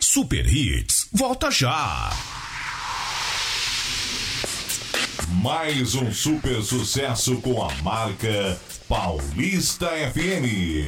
Super Hits, volta já. Mais um super sucesso com a marca Paulista FM.